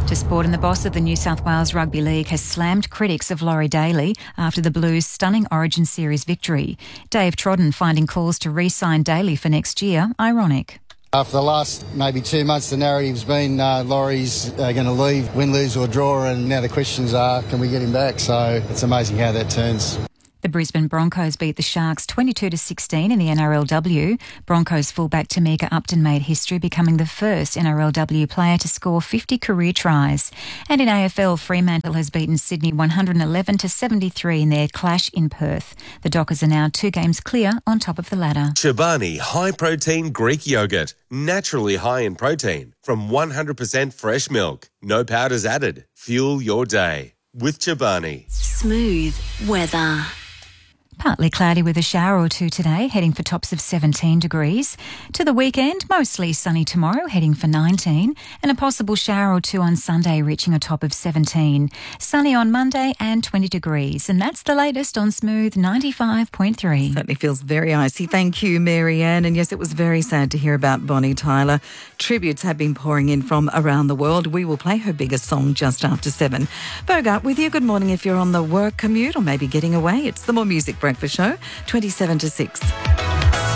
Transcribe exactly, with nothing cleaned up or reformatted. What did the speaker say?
To sport, and the boss of the New South Wales Rugby League has slammed critics of Laurie Daly after the Blues' stunning Origin Series victory. Dave Trodden finding calls to re-sign Daly for next year ironic. Uh, for the last maybe two months, the narrative's been uh, Laurie's uh, going to leave, win, lose or draw, and now the questions are, can we get him back? So it's amazing how that turns. The Brisbane Broncos beat the Sharks twenty-two to sixteen in the N R L W. Broncos fullback Tamika Upton made history, becoming the first N R L W player to score fifty career tries. And in A F L, Fremantle has beaten Sydney one hundred eleven to seventy-three in their clash in Perth. The Dockers are now two games clear on top of the ladder. Chobani High Protein Greek Yogurt. Naturally high in protein from one hundred percent fresh milk. No powders added. Fuel your day with Chobani. Smooth weather. Partly cloudy with a shower or two today, heading for tops of seventeen degrees. To the weekend, mostly sunny tomorrow, heading for nineteen, and a possible shower or two on Sunday, reaching a top of seventeen. Sunny on Monday and twenty degrees. And that's the latest on Smooth ninety-five point three. Certainly feels very icy. Thank you, Marianne. And yes, it was very sad to hear about Bonnie Tyler. Tributes have been pouring in from around the world. We will play her biggest song just after seven. Bogart with you. Good morning if you're on the work commute or maybe getting away. It's the More Music Breakfast Show, twenty-seven to six.